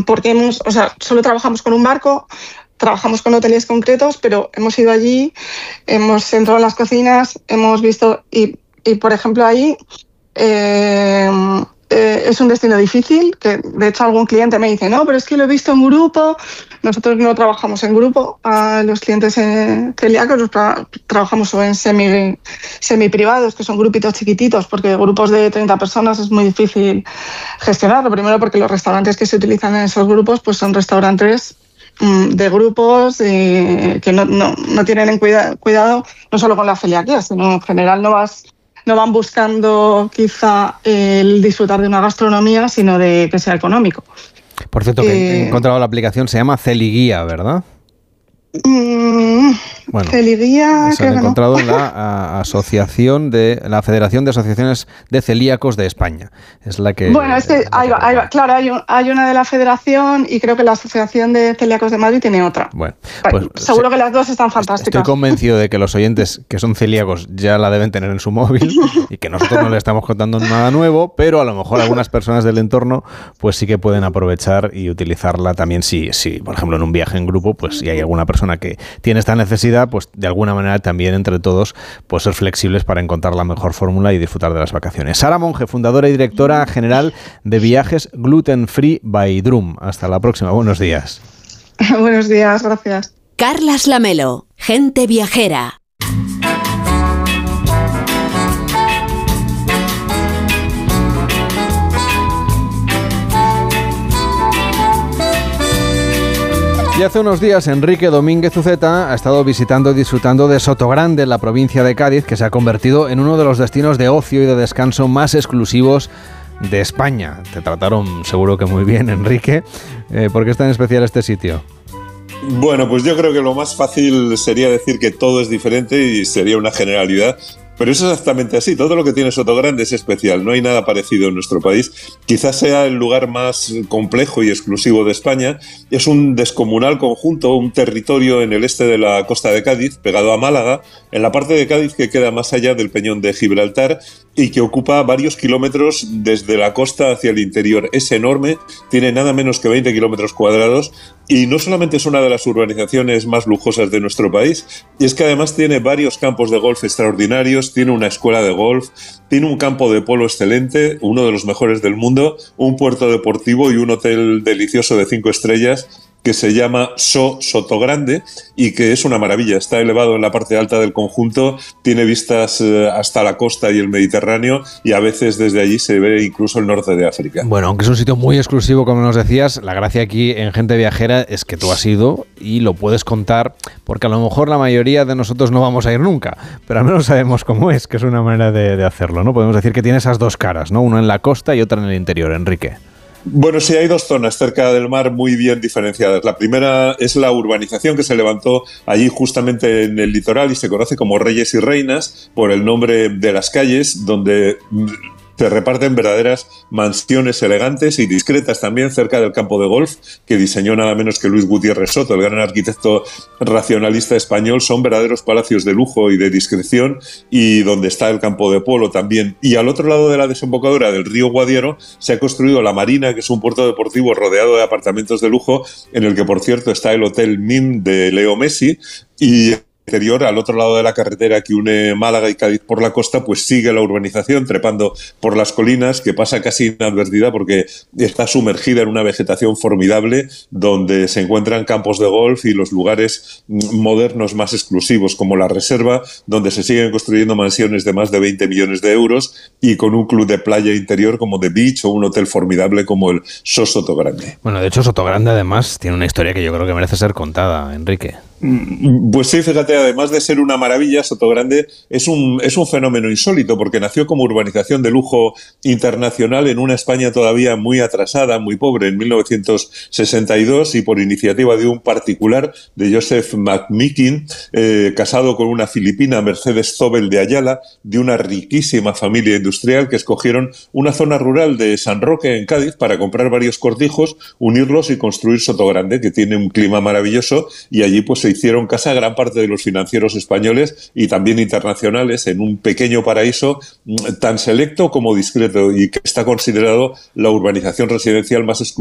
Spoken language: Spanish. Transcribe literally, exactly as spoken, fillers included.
porque hemos, o sea, solo trabajamos con un barco, trabajamos con hoteles concretos, pero hemos ido allí, hemos entrado en las cocinas, hemos visto, y, y por ejemplo ahí eh, eh, es un destino difícil, que de hecho algún cliente me dice, no, pero es que lo he visto en grupo. Nosotros no trabajamos en grupo, a los clientes eh, celíacos los tra- trabajamos o en semi, semi privados, que son grupitos chiquititos, porque grupos de treinta personas es muy difícil gestionarlo. Primero porque los restaurantes que se utilizan en esos grupos pues son restaurantes mm, de grupos eh, que no, no, no tienen en cuida- cuidado no solo con la celiaquía, sino en general no vas no van buscando quizá el disfrutar de una gastronomía, sino de que sea económico. Por cierto, que Eh, he encontrado la aplicación, se llama Celiguía, ¿verdad? Mm, Bueno, Celiguía, se han creo que no. encontrado en la a, asociación de la Federación de Asociaciones de Celíacos de España. Es la que. Bueno, es que la ahí que va, ahí va. propone. Claro, hay, un- hay una de la Federación y creo que la Asociación de Celíacos de Madrid tiene otra. Bueno, pues Seguro se- que las dos están fantásticas. estoy convencido de que los oyentes que son celíacos ya la deben tener en su móvil y que nosotros no le estamos contando nada nuevo, pero a lo mejor algunas personas del entorno pues sí que pueden aprovechar y utilizarla también si, si por ejemplo, en un viaje en grupo, pues si hay alguna persona que tiene esta necesidad, pues de alguna manera también entre todos pues ser flexibles para encontrar la mejor fórmula y disfrutar de las vacaciones. Sara Monge, fundadora y directora general de Viajes Gluten Free by Drum. Hasta la próxima. Buenos días. Buenos días, gracias. Carlas Lamelo, Gente Viajera. Y hace unos días Enrique Domínguez Uceta ha estado visitando y disfrutando de Sotogrande, en la provincia de Cádiz, que se ha convertido en uno de los destinos de ocio y de descanso más exclusivos de España. Te trataron seguro que muy bien, Enrique. Eh, ¿Por qué es tan especial este sitio? Bueno, pues yo creo que lo más fácil sería decir que todo es diferente y sería una generalidad. Pero es exactamente así, todo lo que tiene Sotogrande es especial, no hay nada parecido en nuestro país. Quizás sea el lugar más complejo y exclusivo de España. Es un descomunal conjunto, un territorio en el este de la costa de Cádiz, pegado a Málaga, en la parte de Cádiz que queda más allá del Peñón de Gibraltar y que ocupa varios kilómetros desde la costa hacia el interior. Es enorme, tiene nada menos que veinte kilómetros cuadrados y no solamente es una de las urbanizaciones más lujosas de nuestro país, y es que además tiene varios campos de golf extraordinarios, tiene una escuela de golf, tiene un campo de polo excelente, uno de los mejores del mundo, un puerto deportivo y un hotel delicioso de cinco estrellas que se llama So Sotogrande y que es una maravilla. Está elevado en la parte alta del conjunto, tiene vistas eh, hasta la costa y el Mediterráneo y a veces desde allí se ve incluso el norte de África. Bueno, aunque es un sitio muy exclusivo, como nos decías, la gracia aquí en Gente Viajera es que tú has ido y lo puedes contar, porque a lo mejor la mayoría de nosotros no vamos a ir nunca, pero al menos sabemos cómo es, que es una manera de, de hacerlo, ¿no? Podemos decir que tiene esas dos caras, ¿no? Una en la costa y otra en el interior, Enrique. Bueno, sí, hay dos zonas cerca del mar muy bien diferenciadas. La primera es la urbanización que se levantó allí justamente en el litoral y se conoce como Reyes y Reinas por el nombre de las calles, donde se reparten verdaderas mansiones elegantes y discretas también cerca del campo de golf que diseñó nada menos que Luis Gutiérrez Soto, el gran arquitecto racionalista español. Son verdaderos palacios de lujo y de discreción, y donde está el campo de polo también. Y al otro lado de la desembocadura del río Guadiaro se ha construido la Marina, que es un puerto deportivo rodeado de apartamentos de lujo, en el que por cierto está el Hotel M I M de Leo Messi, y interior, al otro lado de la carretera que une Málaga y Cádiz por la costa, pues sigue la urbanización trepando por las colinas, que pasa casi inadvertida porque está sumergida en una vegetación formidable, donde se encuentran campos de golf y los lugares modernos más exclusivos, como la Reserva, donde se siguen construyendo mansiones de más de veinte millones de euros y con un club de playa interior como The Beach o un hotel formidable como el So Sotogrande. Bueno, de hecho Sotogrande además tiene una historia que yo creo que merece ser contada, Enrique. Pues sí, fíjate, además de ser una maravilla, Sotogrande es un, es un fenómeno insólito porque nació como urbanización de lujo internacional en una España todavía muy atrasada, muy pobre, en mil novecientos sesenta y dos, y por iniciativa de un particular, de Joseph McMeekin, eh, casado con una filipina, Mercedes Zobel de Ayala, de una riquísima familia industrial, que escogieron una zona rural de San Roque, en Cádiz, para comprar varios cortijos, unirlos y construir Sotogrande, que tiene un clima maravilloso, y allí pues se hicieron casa gran parte de los financieros españoles y también internacionales en un pequeño paraíso tan selecto como discreto y que está considerado la urbanización residencial más exclusiva